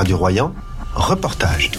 Radio Royan, reportage.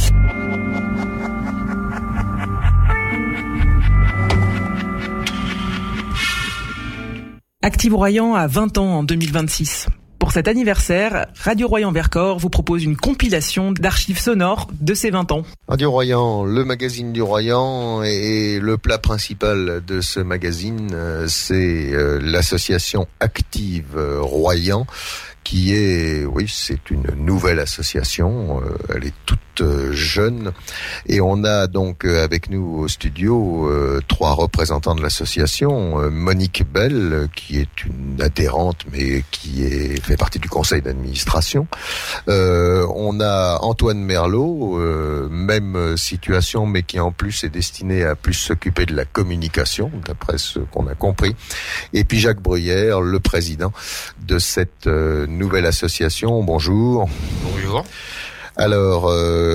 Active Royan a 20 ans en 2026. Pour cet anniversaire, Radio Royan Vercors vous propose une compilation d'archives sonores de ses 20 ans. Radio Royan, le magazine du Royan, et le plat principal de ce magazine, c'est l'association Active Royan, qui est, c'est une nouvelle association, elle est toute jeune, et on a donc avec nous au studio 3 représentants de l'association. Monique Bell, qui est une adhérente mais qui fait partie du conseil d'administration. On a Antoine Merlot, même situation, mais qui en plus est destiné à plus s'occuper de la communication, d'après ce qu'on a compris. Et puis Jacques Bruyère, le président de cette nouvelle association. Bonjour. Bonjour. Alors,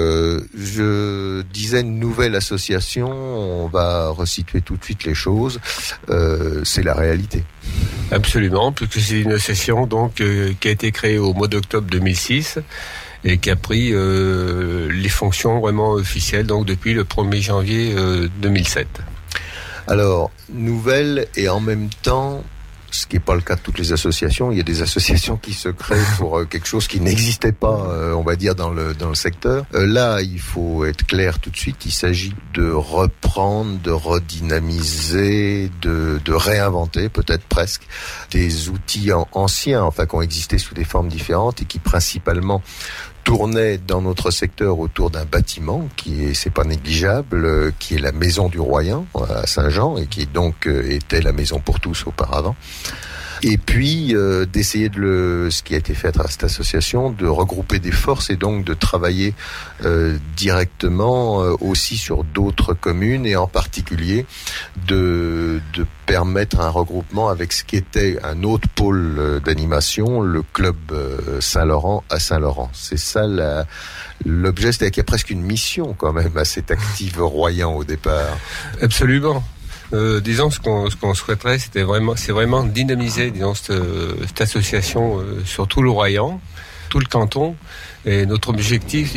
je disais une nouvelle association, on va resituer tout de suite les choses, c'est la réalité. Absolument, puisque c'est une association donc qui a été créée au mois d'octobre 2006 et qui a pris les fonctions vraiment officielles donc depuis le 1er janvier 2007. Alors, nouvelle et en même temps, ce qui n'est pas le cas de toutes les associations. Il y a des associations qui se créent pour quelque chose qui n'existait pas, on va dire, dans le secteur. Là, il faut être clair tout de suite. Il s'agit de reprendre, de redynamiser, de réinventer, peut-être presque, des outils anciens, enfin, qui ont existé sous des formes différentes et qui principalement tournait dans notre secteur autour d'un bâtiment c'est pas négligeable, qui est la Maison du Royan à Saint-Jean, et qui donc était la Maison pour tous auparavant. Et puis d'essayer ce qui a été fait à travers cette association, de regrouper des forces et donc de travailler directement aussi sur d'autres communes, et en particulier de permettre un regroupement avec ce qui était un autre pôle d'animation, le club Saint-Laurent à Saint-Laurent. C'est ça l'objet, c'est-à-dire qu'il y a presque une mission quand même à cet Active Royan au départ. Absolument. Disons ce qu'on souhaiterait, c'est vraiment dynamiser, cette association sur tout le Royan, tout le canton. Et notre objectif,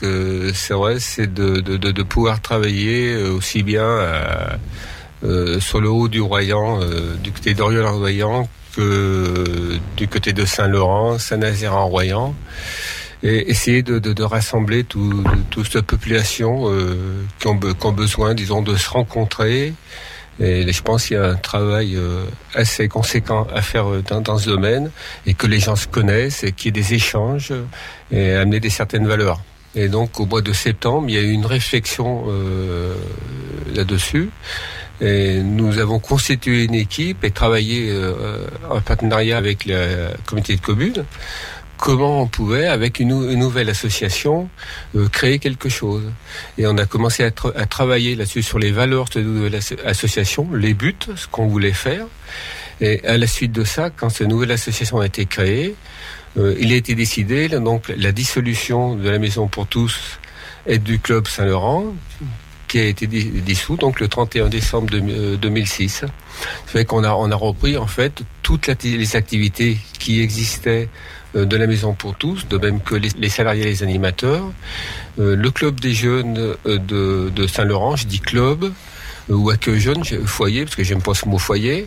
c'est de pouvoir travailler aussi bien sur le haut du Royan, du côté d'Oriol-en-Royan, que du côté de Saint-Laurent, Saint-Nazaire-en-Royan, et essayer de rassembler toute cette population qui ont besoin, de se rencontrer. Et je pense qu'il y a un travail assez conséquent à faire dans ce domaine, et que les gens se connaissent et qu'il y ait des échanges et amener certaines valeurs. Et donc au mois de septembre, il y a eu une réflexion là-dessus. Et nous avons constitué une équipe et travaillé en partenariat avec la communauté de communes. Comment on pouvait, avec une nouvelle association, créer quelque chose. Et on a commencé à travailler là-dessus sur les valeurs de cette nouvelle association, les buts, ce qu'on voulait faire. Et à la suite de ça, quand cette nouvelle association a été créée, il a été décidé donc la dissolution de la Maison pour tous et du club Saint-Laurent, qui a été dissous donc le 31 décembre 2006. Ça fait qu'on a repris en fait toutes les activités qui existaient de la Maison pour tous, de même que les salariés et les animateurs, le club des jeunes de Saint-Laurent, je dis club, ou accueil jeune, foyer, parce que j'aime pas ce mot foyer,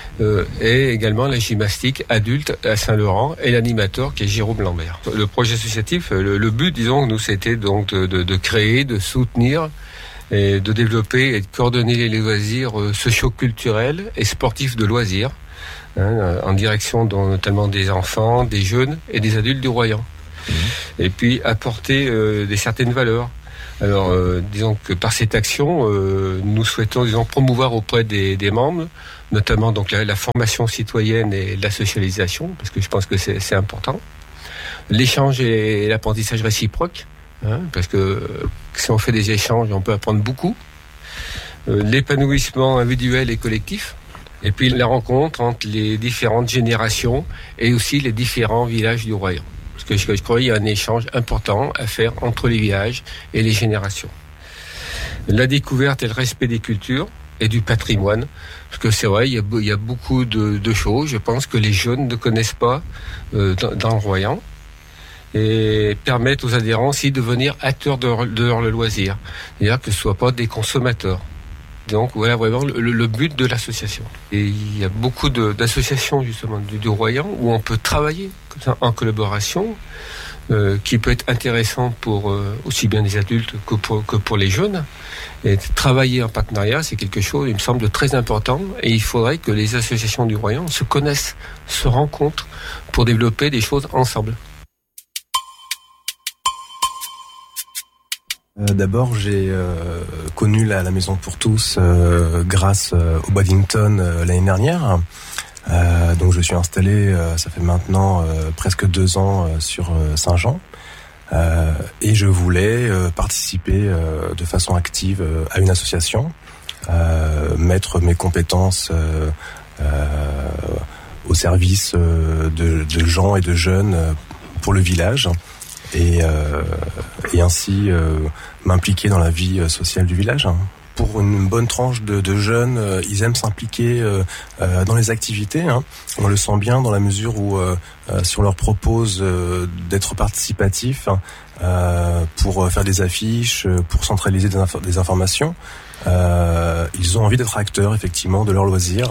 et également la gymnastique adulte à Saint-Laurent, et l'animateur qui est Jérôme Lambert. Le projet associatif, le but, nous, c'était donc de créer, de soutenir, et de développer et de coordonner les loisirs socio-culturels et sportifs de loisirs, en direction notamment des enfants, des jeunes et des adultes du Royan. Et puis apporter certaines valeurs. Alors, disons que par cette action, nous souhaitons promouvoir auprès des membres, notamment donc la formation citoyenne et la socialisation, parce que je pense que c'est important. L'échange et l'apprentissage réciproque, parce que si on fait des échanges, on peut apprendre beaucoup. L'épanouissement individuel et collectif. Et puis la rencontre entre les différentes générations et aussi les différents villages du Royan. Parce que je crois qu'il y a un échange important à faire entre les villages et les générations. La découverte et le respect des cultures et du patrimoine. Parce que c'est vrai, il y a beaucoup de choses, je pense, que les jeunes ne connaissent pas dans le Royan. et permettre aux adhérents aussi de devenir acteurs de leur loisir. C'est-à-dire que ce ne soient pas des consommateurs. Donc voilà vraiment le but de l'association. Et il y a beaucoup d'associations justement du Royan où on peut travailler comme ça, en collaboration, qui peut être intéressant pour aussi bien les adultes que pour les jeunes. Et travailler en partenariat, c'est quelque chose, il me semble, de très important. Et il faudrait que les associations du Royan se connaissent, se rencontrent pour développer des choses ensemble. D'abord, j'ai connu la Maison pour tous grâce au Boddington l'année dernière. Donc je suis installé, ça fait maintenant presque 2 ans sur Saint-Jean. Et je voulais participer de façon active à une association, mettre mes compétences au service de gens et de jeunes pour le village. Et ainsi m'impliquer dans la vie sociale du village. Pour une bonne tranche de jeunes, ils aiment s'impliquer dans les activités. On le sent bien dans la mesure où si on leur propose d'être participatifs pour faire des affiches, pour centraliser des informations, ils ont envie d'être acteurs effectivement de leurs loisirs.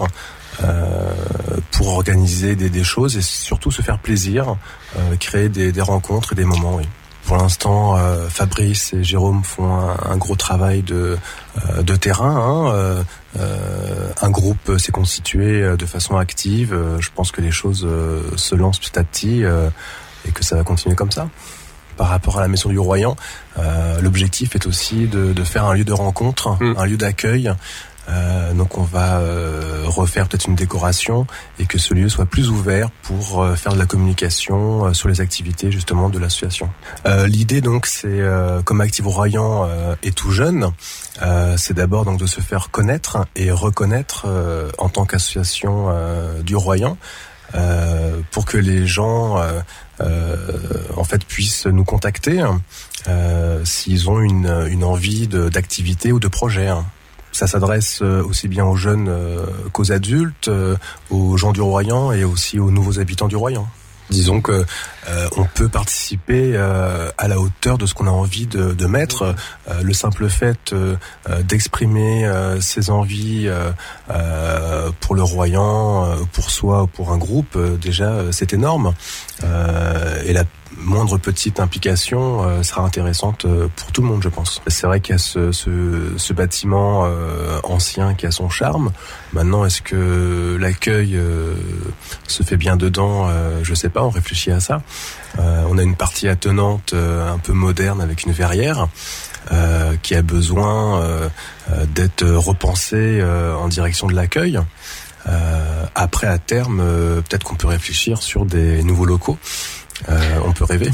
Pour organiser des choses et surtout se faire plaisir, créer des rencontres et des moments. Oui. Pour l'instant, Fabrice et Jérôme font un gros travail de terrain. Un groupe s'est constitué de façon active. Je pense que les choses se lancent petit à petit et que ça va continuer comme ça. Par rapport à la Maison du Royan, l'objectif est aussi de faire un lieu de rencontre, un lieu d'accueil. Donc on va refaire peut-être une décoration et que ce lieu soit plus ouvert pour faire de la communication sur les activités justement de l'association. L'idée donc c'est comme Active Royan est tout jeune, c'est d'abord donc de se faire connaître et reconnaître en tant qu'association du Royan pour que les gens en fait puissent nous contacter s'ils ont une envie d'activité ou de projet. Ça s'adresse aussi bien aux jeunes qu'aux adultes, aux gens du Royan et aussi aux nouveaux habitants du Royan. Disons que on peut participer à la hauteur de ce qu'on a envie de mettre. Le simple fait d'exprimer ses envies pour le Royan, pour soi ou pour un groupe, déjà c'est énorme. Et la moindre petite implication sera intéressante pour tout le monde, je pense. C'est vrai qu'il y a ce bâtiment ancien qui a son charme. Maintenant, est-ce que l'accueil se fait bien dedans? Je sais pas, on réfléchit à ça. On a une partie attenante un peu moderne avec une verrière qui a besoin d'être repensée en direction de l'accueil. Après, à terme, peut-être qu'on peut réfléchir sur des nouveaux locaux. On peut rêver.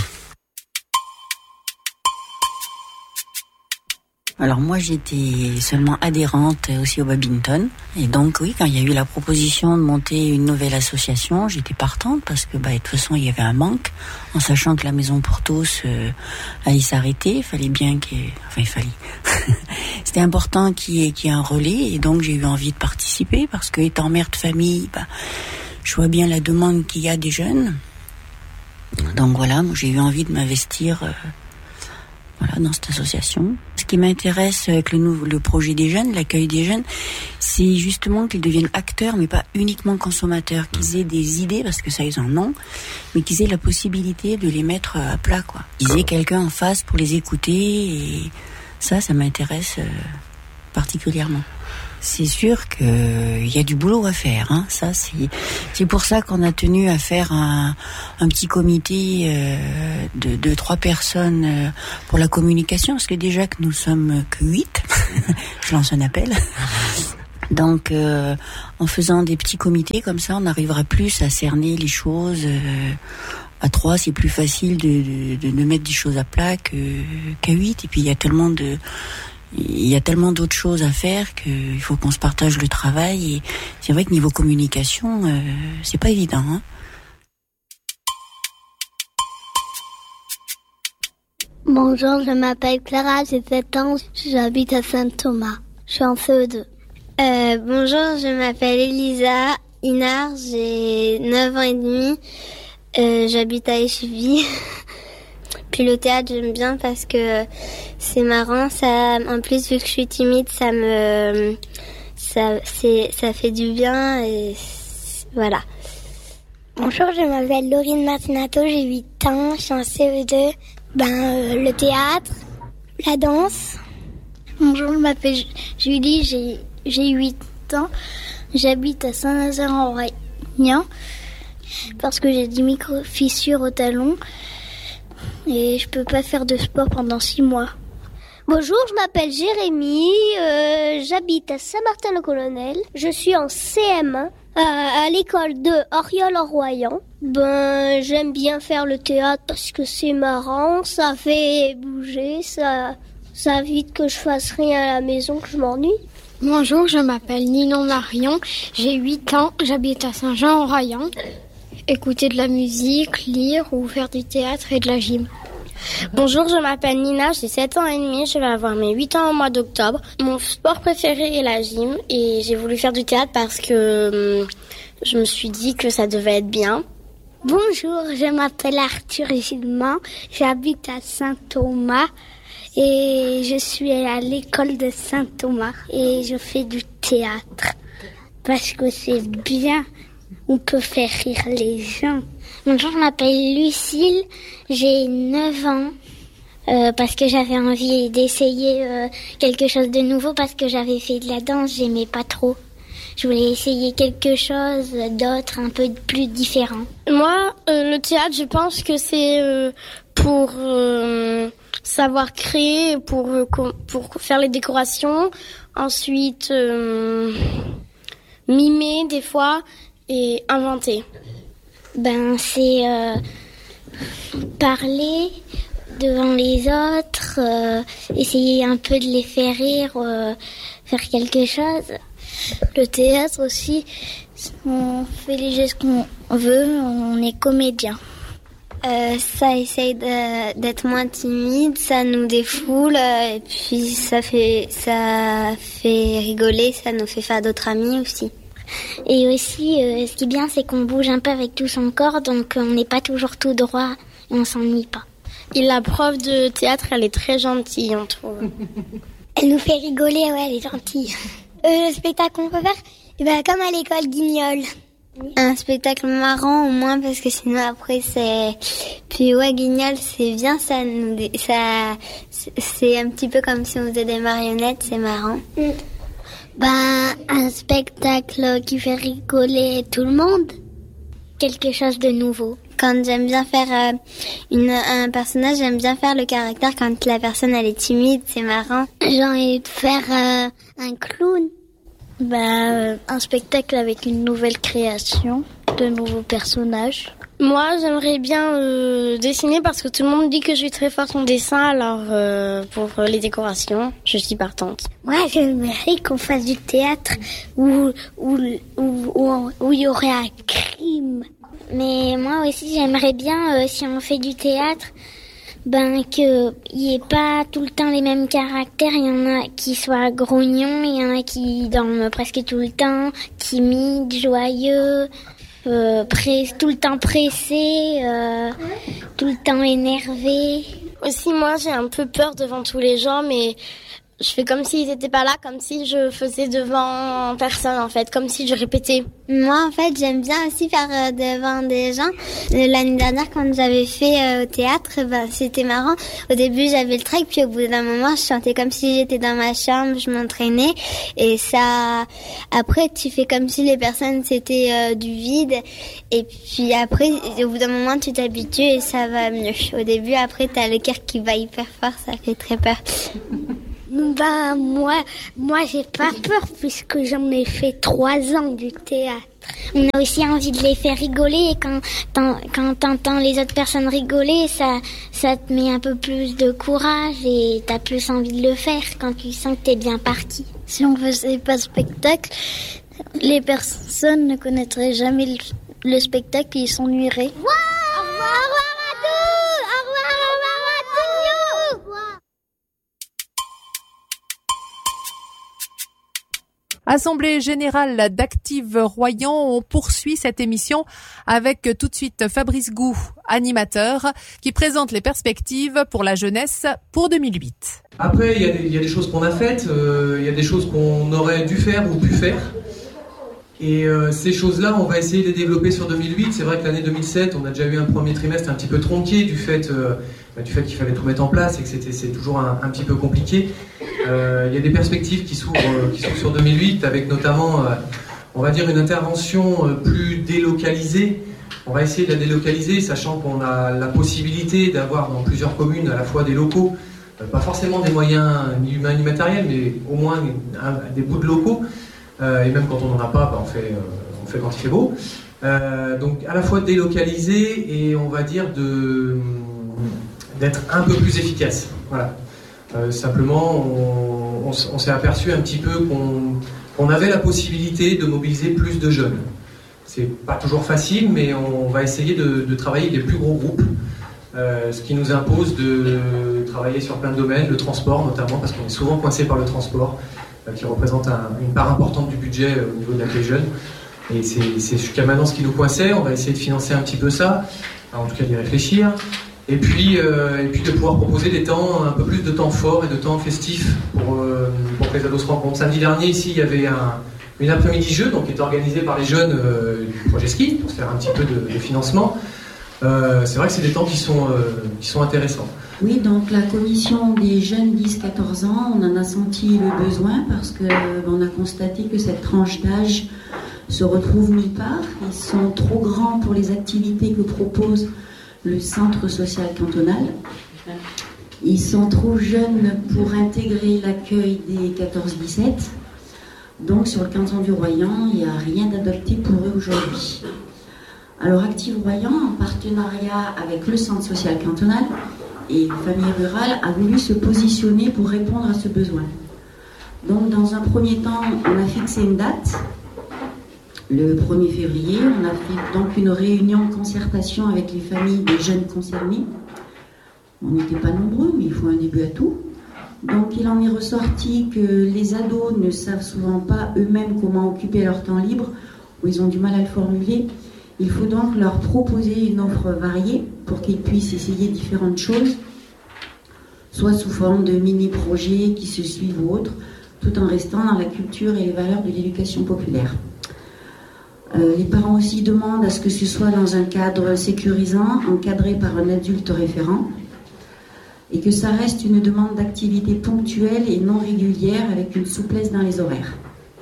Alors moi j'étais seulement adhérente aussi au Boddington et donc oui, quand il y a eu la proposition de monter une nouvelle association, j'étais partante parce que de toute façon il y avait un manque, en sachant que la Maison pour tous allait s'arrêter, il fallait bien c'était important qu'il y ait un relais et donc j'ai eu envie de participer parce que étant mère de famille, je vois bien la demande qu'il y a des jeunes. Donc voilà, j'ai eu envie de m'investir dans cette association. Ce qui m'intéresse avec le projet des jeunes, l'accueil des jeunes, c'est justement qu'ils deviennent acteurs, mais pas uniquement consommateurs, qu'ils aient des idées, parce que ça ils en ont, mais qu'ils aient la possibilité de les mettre à plat, quoi. Qu'ils aient quelqu'un en face pour les écouter, et ça m'intéresse particulièrement. C'est sûr qu'il y a du boulot à faire. Ça, c'est pour ça qu'on a tenu à faire un petit comité de 3 personnes pour la communication, parce que déjà que nous sommes que 8, je lance un appel. Donc, en faisant des petits comités comme ça, on arrivera plus à cerner les choses. À 3, c'est plus facile de mettre des choses à plat qu'à 8. Et puis, il y a tellement d'autres choses à faire qu'il faut qu'on se partage le travail. Et c'est vrai que niveau communication, c'est pas évident. Bonjour, je m'appelle Clara, j'ai 7 ans, j'habite à Saint-Thomas. Je suis en CE2. Bonjour, je m'appelle Elisa Inard, j'ai 9 ans et demi. J'habite à Écheville. Puis le théâtre, j'aime bien parce que c'est marrant. Ça, en plus, vu que je suis timide, ça fait du bien et voilà. Bonjour, je m'appelle Laurine Martinato, j'ai 8 ans, je suis en CE2. Le théâtre, la danse. Bonjour, je m'appelle Julie, j'ai 8 ans. J'habite à Saint-Nazaire-en-Royan parce que j'ai des micro-fissures au talon et je peux pas faire de sport pendant 6 mois. Bonjour, je m'appelle Jérémy, j'habite à Saint-Martin-le-Colonel. Je suis en CM1 à l'école de Oriol-en-Royan. J'aime bien faire le théâtre parce que c'est marrant, ça fait bouger, ça évite que je fasse rien à la maison, que je m'ennuie. Bonjour, je m'appelle Ninon Marion, j'ai 8 ans, j'habite à Saint-Jean-en-Royan. Écouter de la musique, lire ou faire du théâtre et de la gym. Bonjour, je m'appelle Nina, j'ai 7 ans et demi, je vais avoir mes 8 ans au mois d'octobre. Mon sport préféré est la gym et j'ai voulu faire du théâtre parce que je me suis dit que ça devait être bien. Bonjour, je m'appelle Arthur Gilman, j'habite à Saint-Thomas et je suis à l'école de Saint-Thomas et je fais du théâtre parce que c'est bien, on peut faire rire les gens. Bonjour, je m'appelle Lucille, j'ai 9 ans parce que j'avais envie d'essayer quelque chose de nouveau parce que j'avais fait de la danse, j'aimais pas trop. Je voulais essayer quelque chose d'autre, un peu plus différent. Moi, le théâtre, je pense que c'est pour savoir créer, pour faire les décorations, ensuite mimer des fois et inventer. C'est parler devant les autres, essayer un peu de les faire rire, faire quelque chose. Le théâtre aussi, on fait les gestes qu'on veut, on est comédien. Ça essaye d'être moins timide, ça nous défoule et puis ça fait rigoler, ça nous fait faire d'autres amis aussi. Et aussi, ce qui est bien, c'est qu'on bouge un peu avec tout son corps, donc on n'est pas toujours tout droit et on s'ennuie pas. Et la prof de théâtre, elle est très gentille, on trouve. Elle nous fait rigoler, ouais, elle est gentille. Le spectacle qu'on peut faire, comme à l'école Guignol. Un spectacle marrant au moins parce que sinon après c'est... Puis ouais, Guignol c'est bien, c'est un petit peu comme si on faisait des marionnettes, c'est marrant. Un spectacle qui fait rigoler tout le monde. Quelque chose de nouveau. Quand j'aime bien faire un personnage, j'aime bien faire le caractère quand la personne elle est timide, c'est marrant. J'ai envie de faire un clown. Un spectacle avec une nouvelle création, de nouveaux personnages. Moi, j'aimerais bien dessiner parce que tout le monde dit que je suis très forte en dessin, alors pour les décorations, je suis partante. Moi, j'aimerais qu'on fasse du théâtre où il y aurait un crime. Mais moi aussi, j'aimerais bien, si on fait du théâtre, qu'il n'y ait pas tout le temps les mêmes caractères. Il y en a qui soient grognons, il y en a qui dorment presque tout le temps, timides, joyeux, tout le temps pressés, tout le temps énervés. Aussi, moi, j'ai un peu peur devant tous les gens, mais je fais comme s'ils n'étaient pas là, comme si je faisais devant personne, en fait, comme si je répétais. Moi, en fait, j'aime bien aussi faire devant des gens. L'année dernière, quand j'avais fait au théâtre, c'était marrant. Au début, j'avais le trac, puis au bout d'un moment, je chantais comme si j'étais dans ma chambre, je m'entraînais. Et ça, après, tu fais comme si les personnes, c'était du vide. Et puis après, au bout d'un moment, tu t'habitues et ça va mieux. Au début, après, t'as le cœur qui bat hyper fort, ça fait très peur. Moi, j'ai pas peur puisque j'en ai fait 3 ans du théâtre. On a aussi envie de les faire rigoler et quand t'entends les autres personnes rigoler, ça te met un peu plus de courage et t'as plus envie de le faire quand tu sens que t'es bien parti. Si on faisait pas de spectacle, les personnes ne connaîtraient jamais le spectacle et ils s'ennuieraient. Wow, au revoir à tous. Au revoir à tous. Assemblée générale d'Active Royan, on poursuit cette émission avec tout de suite Fabrice Gou, animateur, qui présente les perspectives pour la jeunesse pour 2008. Après, il y a des choses qu'on a faites, il y a des choses qu'on aurait dû faire ou pu faire. Et ces choses-là, on va essayer de les développer sur 2008. C'est vrai que l'année 2007, on a déjà eu un premier trimestre un petit peu tronqué du fait qu'il fallait tout mettre en place et que c'est toujours un petit peu compliqué. Il y a des perspectives qui s'ouvrent sur 2008 avec notamment, on va dire, une intervention plus délocalisée. On va essayer de la délocaliser, sachant qu'on a la possibilité d'avoir dans plusieurs communes à la fois des locaux, pas forcément des moyens ni humains ni matériels, mais au moins des bouts de locaux. Et même quand on n'en a pas, on fait quand il fait beau. Donc à la fois délocaliser et on va dire d'être un peu plus efficace. Voilà. Simplement, on s'est aperçu un petit peu qu'on avait la possibilité de mobiliser plus de jeunes. C'est pas toujours facile, mais on va essayer de travailler avec des plus gros groupes, ce qui nous impose de travailler sur plein de domaines, le transport notamment, parce qu'on est souvent coincé par le transport, qui représente une part importante du budget au niveau de l'accueil jeune. Et c'est jusqu'à maintenant ce qui nous coinçait. On va essayer de financer un petit peu ça, en tout cas d'y réfléchir. Et puis de pouvoir proposer un peu plus de temps forts et de temps festifs pour que les ados se rencontrent. Samedi dernier, ici, il y avait une après-midi jeu, donc qui est organisée par les jeunes du projet ski, pour se faire un petit peu de financement. C'est vrai que c'est des temps qui sont intéressants. Oui, donc la commission des jeunes 10-14 ans, on en a senti le besoin parce qu'on a constaté que cette tranche d'âge se retrouve nulle part. Ils sont trop grands pour les activités que propose le centre social cantonal. Ils sont trop jeunes pour intégrer l'accueil des 14-17. Donc sur le canton du Royan, il n'y a rien d'adopté pour eux aujourd'hui. Alors Active Royan, en partenariat avec le centre social cantonal et Famille Rurale, a voulu se positionner pour répondre à ce besoin. Donc dans un premier temps, on a fixé une date, le 1er février. On a fait donc une réunion de concertation avec les familles des jeunes concernés. On n'était pas nombreux, mais il faut un début à tout. Donc il en est ressorti que les ados ne savent souvent pas eux-mêmes comment occuper leur temps libre, ou ils ont du mal à le formuler. Il faut donc leur proposer une offre variée pour qu'ils puissent essayer différentes choses, soit sous forme de mini-projets qui se suivent ou autres, tout en restant dans la culture et les valeurs de l'éducation populaire. Les parents aussi demandent à ce que ce soit dans un cadre sécurisant, encadré par un adulte référent, et que ça reste une demande d'activité ponctuelle et non régulière avec une souplesse dans les horaires.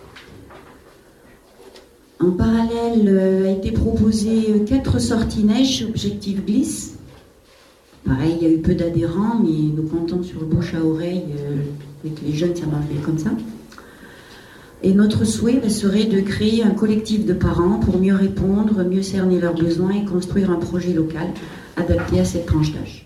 En parallèle, a été proposé 4 sorties neige, objectif glisse. Pareil, il y a eu peu d'adhérents, mais nous comptons sur le bouche à oreille avec les jeunes, ça marche bien comme ça. Et notre souhait serait de créer un collectif de parents pour mieux répondre, mieux cerner leurs besoins et construire un projet local adapté à cette tranche d'âge.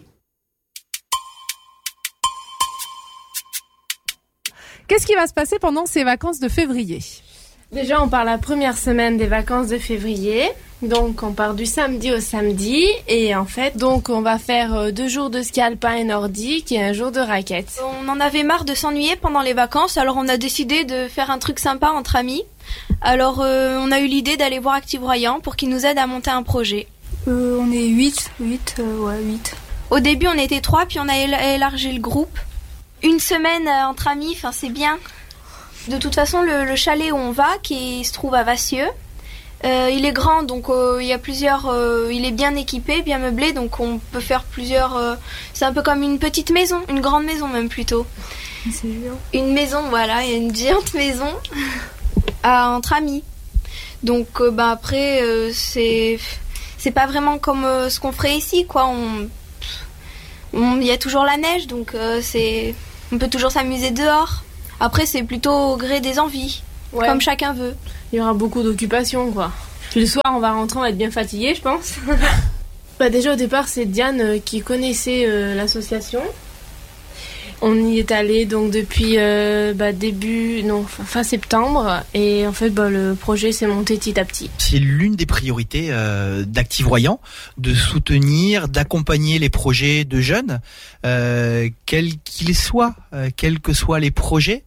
Qu'est-ce qui va se passer pendant ces vacances de février ? Déjà, on part la première semaine des vacances de février. Donc, on part du samedi au samedi. Et en fait, donc, on va faire 2 jours de ski alpin et nordique et 1 jour de raquette. On en avait marre de s'ennuyer pendant les vacances. Alors, on a décidé de faire un truc sympa entre amis. Alors, on a eu l'idée d'aller voir Active Royan pour qu'ils nous aident à monter un projet. On est 8. Au début, on était 3, puis on a élargi le groupe. Une semaine entre amis, c'est bien. De toute façon, le chalet où on va, qui se trouve à Vassieux, il est grand, donc il y a plusieurs. Il est bien équipé, bien meublé, donc on peut faire plusieurs. C'est un peu comme une petite maison, une grande maison même plutôt. C'est géant. Une maison, voilà, il y a une géante maison entre amis. Donc après, c'est pas vraiment comme ce qu'on ferait ici, quoi. Il y a toujours la neige, donc on peut toujours s'amuser dehors. Après, c'est plutôt au gré des envies, comme chacun veut. Il y aura beaucoup d'occupations, quoi. Puis le soir, on va rentrer, on va être bien fatigué, je pense. Déjà, au départ, c'est Diane qui connaissait l'association. On y est allé donc depuis fin septembre. Et en fait, le projet s'est monté petit à petit. C'est l'une des priorités d'Active Royan, de soutenir, d'accompagner les projets de jeunes, quels qu'ils soient, quels que soient les projets,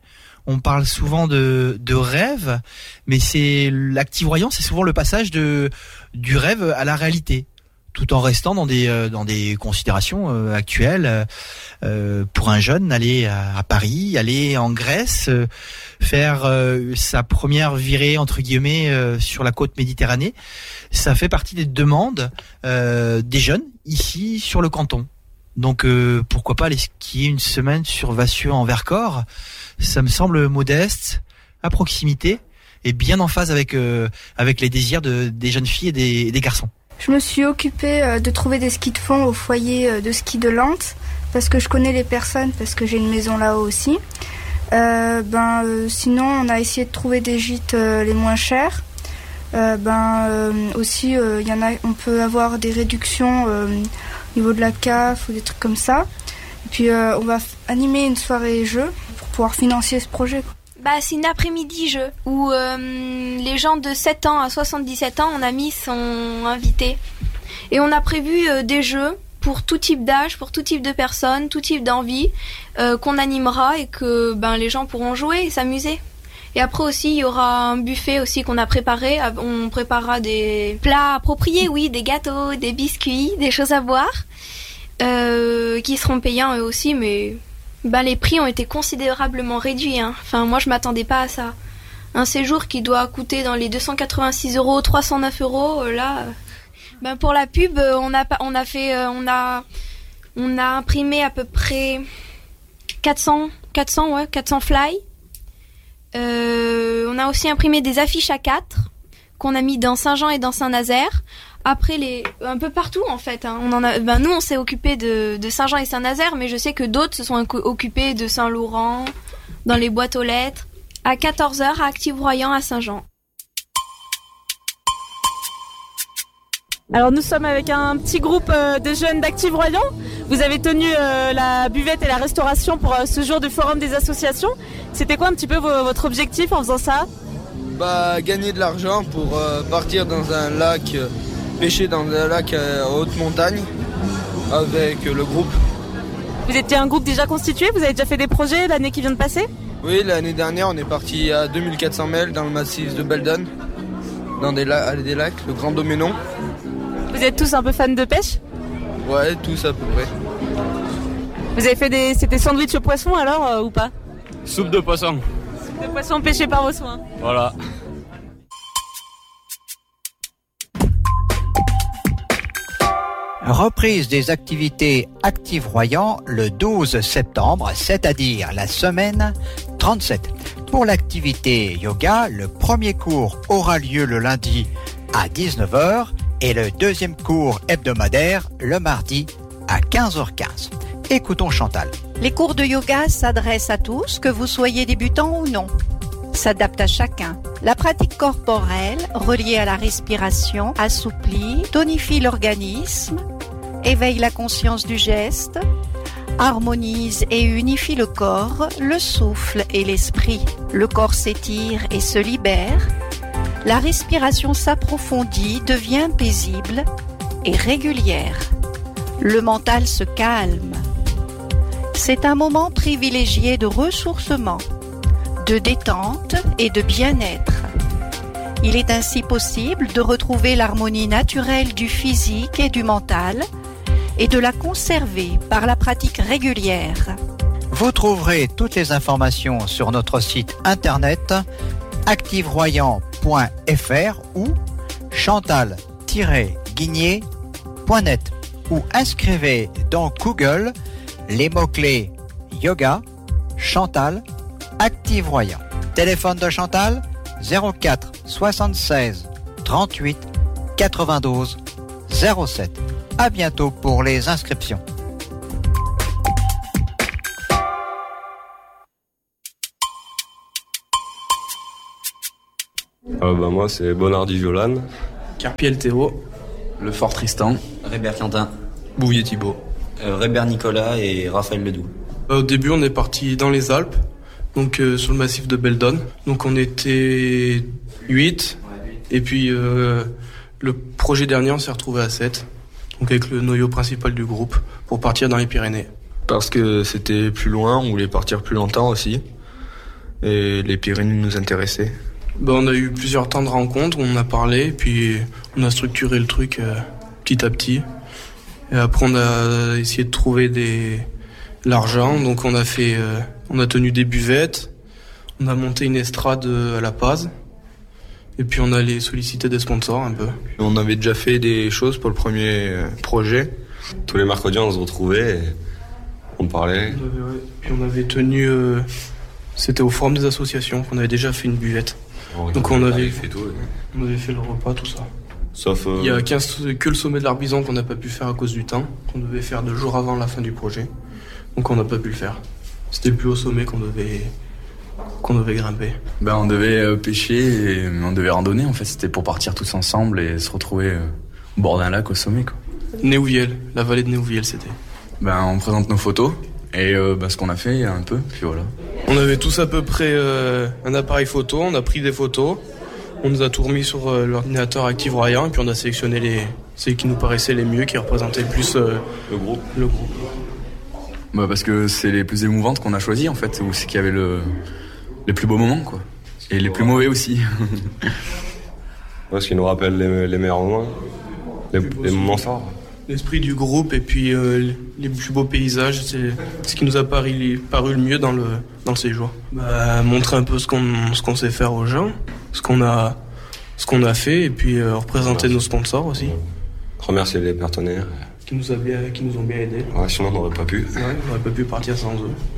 On parle souvent de rêve, mais l'Active Royan, c'est souvent le passage du rêve à la réalité, tout en restant dans des considérations actuelles. Pour un jeune, aller à Paris, aller en Grèce, faire sa première virée entre guillemets sur la côte Méditerranée, ça fait partie des demandes des jeunes ici sur le canton. Donc pourquoi pas aller skier une semaine sur Vassieux en Vercors. Ça me semble modeste, à proximité et bien en phase avec les désirs des jeunes filles et des garçons. Je me suis occupée de trouver des skis de fond au foyer de ski de Lente parce que je connais les personnes, parce que j'ai une maison là-haut aussi. Sinon, on a essayé de trouver des gîtes les moins chers. Aussi, on peut avoir des réductions au niveau de la CAF ou des trucs comme ça. Et puis, on va animer une soirée jeu pour pouvoir financer ce projet, quoi. C'est une après-midi jeu où les gens de 7 ans à 77 ans, on a mis sont invités. Et on a prévu des jeux pour tout type d'âge, pour tout type de personnes, tout type d'envie, qu'on animera et que les gens pourront jouer et s'amuser. Et après aussi, il y aura un buffet aussi qu'on a préparé. On préparera des plats appropriés, oui, des gâteaux, des biscuits, des choses à boire, qui seront payants eux aussi, mais... les prix ont été considérablement réduits. Enfin, moi, je m'attendais pas à ça. Un séjour qui doit coûter dans les 286 €, 309 €, là... pour la pub, on a imprimé à peu près 400 fly. On a aussi imprimé des affiches A4 qu'on a mis dans Saint-Jean et dans Saint-Nazaire. Après, un peu partout en fait. Nous, on s'est occupé de Saint-Jean et Saint-Nazaire, mais je sais que d'autres se sont occupés de Saint-Laurent, dans les boîtes aux lettres, à 14h à Active Royan à Saint-Jean. Alors nous sommes avec un petit groupe de jeunes d'Active Royan. Vous avez tenu la buvette et la restauration pour ce jour du forum des associations. C'était quoi un petit peu votre objectif en faisant ça ? Gagner de l'argent pour partir dans un lac, pêcher dans un lac à haute montagne avec le groupe. Vous étiez un groupe déjà constitué ? Vous avez déjà fait des projets l'année qui vient de passer ? Oui, l'année dernière on est parti à 2400 mètres dans le massif de Beldon, dans des lacs, le Grand Doménon. Vous êtes tous un peu fans de pêche ? Ouais, tous à peu près. Vous avez fait c'était sandwich au poisson alors ou pas ? Soupe de poisson. Soupe de poisson pêché par vos soins. Voilà. Reprise des activités Active Royan le 12 septembre, c'est-à-dire la semaine 37. Pour l'activité yoga, le premier cours aura lieu le lundi à 19h et le deuxième cours hebdomadaire le mardi à 15h15. Écoutons Chantal. Les cours de yoga s'adressent à tous, que vous soyez débutant ou non. S'adaptent à chacun. La pratique corporelle, reliée à la respiration, assouplit, tonifie l'organisme, éveille la conscience du geste, harmonise et unifie le corps, le souffle et l'esprit. Le corps s'étire et se libère. La respiration s'approfondit, devient paisible et régulière. Le mental se calme. C'est un moment privilégié de ressourcement, de détente et de bien-être. Il est ainsi possible de retrouver l'harmonie naturelle du physique et du mental et de la conserver par la pratique régulière. Vous trouverez toutes les informations sur notre site internet activeroyan.fr ou chantal-guigné.net ou inscrivez dans Google les mots-clés yoga, Chantal, Active Royan. Téléphone de Chantal 04 76 38 92 07. À bientôt pour les inscriptions. Moi c'est Bonardi Jolan, Carpiel Théo, Le Fort Tristan, Rébert Quentin, Bouvier Thibault, Rébert Nicolas et Raphaël Ledoux. Au début on est parti dans les Alpes, donc sur le massif de Beldon. Donc on était 8 et puis le projet dernier on s'est retrouvé à 7, donc avec le noyau principal du groupe pour partir dans les Pyrénées. Parce que c'était plus loin, on voulait partir plus longtemps aussi. et les Pyrénées nous intéressaient. On a eu plusieurs temps de rencontre, on a parlé, puis on a structuré le truc petit à petit. Et après, on a essayé de trouver l'argent, donc on a tenu des buvettes, on a monté une estrade à La Paz, et puis on allait solliciter des sponsors un peu. On avait déjà fait des choses pour le premier projet. Tous les mercredis, on se retrouvait et on parlait. Puis on avait tenu... c'était au Forum des associations qu'on avait déjà fait une buvette. Donc on avait fait tout. On avait fait le repas, tout ça. Sauf... Il y a que le sommet de l'Arbizon qu'on n'a pas pu faire à cause du temps, qu'on devait faire 2 jours avant la fin du projet. Donc on n'a pas pu le faire. C'était le plus haut sommet qu'on devait grimper. On devait pêcher et on devait randonner en fait. C'était pour partir tous ensemble et se retrouver au bord d'un lac au sommet quoi. Néouviel, la vallée de Néouviel c'était. On présente nos photos et ce qu'on a fait un peu, puis voilà. On avait tous à peu près un appareil photo, on a pris des photos, on nous a tout remis sur l'ordinateur Active Royan et puis on a sélectionné celles qui nous paraissaient les mieux, qui représentaient le plus le groupe. Parce que c'est les plus émouvantes qu'on a choisies en fait, où c'est qu'il y avait les plus beaux moments quoi. Et les plus mauvais aussi. Ce qui nous rappelle les meilleurs moments, les moments forts. L'esprit du groupe et puis les plus beaux paysages, c'est ce qui nous a paru le mieux dans le séjour. Montrer un peu ce qu'on sait faire aux gens, ce qu'on a fait et puis représenter nos sponsors aussi. Remercier les partenaires. Qui nous ont bien aidés. Ouais, sinon on n'aurait pas pu. Ouais, on n'aurait pas pu partir sans eux.